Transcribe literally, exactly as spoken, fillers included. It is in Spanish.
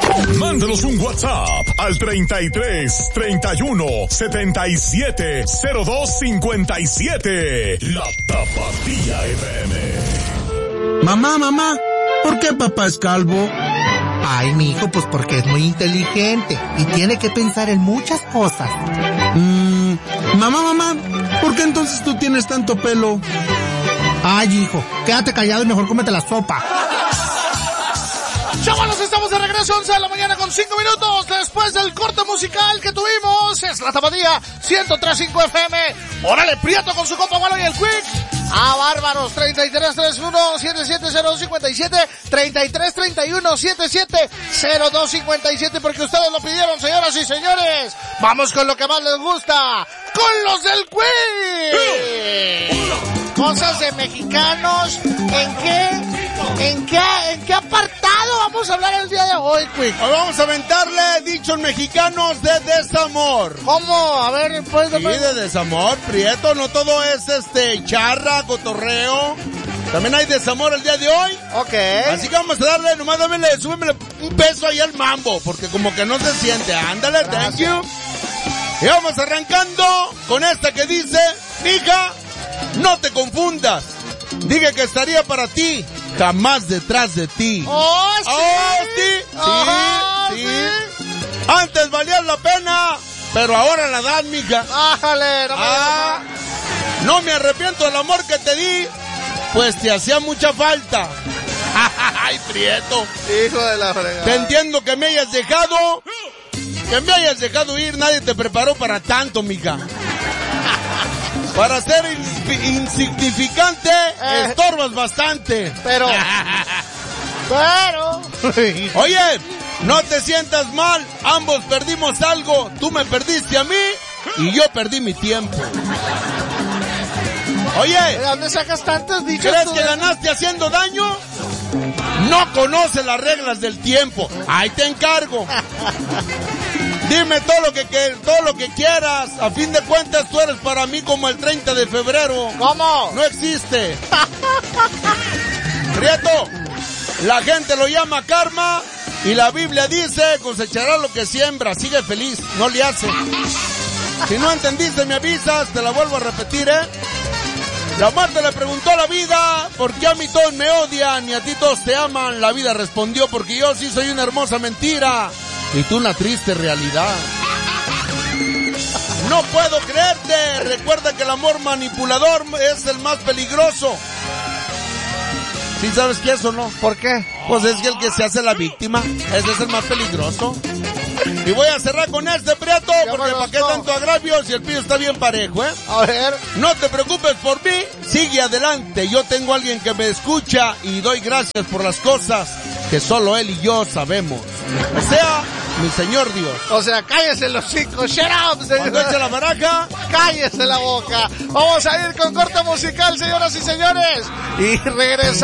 Mándanos un WhatsApp al treinta y tres, treinta y uno, setenta y siete, cero dos cincuenta y siete. La Tapatía F M. Mamá, mamá, ¿por qué papá es calvo? Ay, mijo, pues porque es muy inteligente y tiene que pensar en muchas cosas. Mmm, mamá, mamá, ¿por qué entonces tú tienes tanto pelo? Ay, hijo, quédate callado y mejor cómete la sopa. Chavalos, estamos de regreso, once de la mañana con cinco minutos después del corte musical que tuvimos. Es la Tapatía ciento tres punto cinco F M. Órale, Prieto con su compa Gualo y el Quick. Ah, bárbaros, treinta y tres, treinta y uno, setenta y siete, cero dos cincuenta y siete, treinta y tres, treinta y uno, setenta y siete, cero dos cincuenta y siete, porque ustedes lo pidieron, señoras y señores. Vamos con lo que más les gusta, con los del Quick. Cosas de mexicanos, ¿en qué, en qué, en qué apartado vamos a hablar el día de hoy, Quick? Hoy vamos a aventarle dichos mexicanos de desamor. ¿Cómo? A ver, pues... Sí, de desamor, Prieto, no todo es este charra, cotorreo. También hay desamor el día de hoy. Ok. Así que vamos a darle, nomás dámele, súbemele un peso ahí al mambo, porque como que no se siente. Ándale, thank you. Y vamos arrancando con esta que dice, mija, no te confundas. Dije que estaría para ti, jamás detrás de ti. ¡Oh, sí! ¡Oh, sí! Ajá, Sí, sí. Antes valía la pena, pero ahora la dan, mija. ¡Bájale! No me, ah, no me arrepiento del amor que te di, pues te hacía mucha falta. ¡Ay, Prieto! Hijo de la fregada. Te entiendo que me hayas dejado, que me hayas dejado ir, nadie te preparó para tanto, mija. Para ser in- insignificante, eh, estorbas bastante. Pero... pero... Oye, no te sientas mal, ambos perdimos algo. Tú me perdiste a mí y yo perdí mi tiempo. Oye, ¿de dónde sacas tantos dichos? ¿crees que ganaste haciendo daño? No conoces las reglas del tiempo. Ahí te encargo. Dime todo lo que, que todo lo que quieras. A fin de cuentas tú eres para mí como el treinta de febrero. ¿Cómo? No existe. Prieto, la gente lo llama karma y la Biblia dice cosechará lo que siembra. Sigue feliz, no le hace. Si no entendiste me avisas, te la vuelvo a repetir, ¿eh? La muerte le preguntó a la vida, ¿por qué a mí todos me odian y a ti todos te aman? La vida respondió, porque yo sí soy una hermosa mentira y tú una triste realidad. No puedo creerte, recuerda que el amor manipulador es el más peligroso. ¿Sí sabes qué es o no? ¿Por qué? Pues es que el que se hace la víctima, ese es el más peligroso. Y voy a cerrar con este, Prieto, porque para qué tanto agravio si el pillo está bien parejo, ¿eh? A ver. No te preocupes por mí, sigue adelante. Yo tengo a alguien que me escucha y doy gracias por las cosas que solo él y yo sabemos. O sea, mi señor Dios. O sea, cállese los cinco, shut up, señor. Cuando eche la baraja, cállese la boca. Vamos a ir con corte musical, señoras y señores. Y regresa.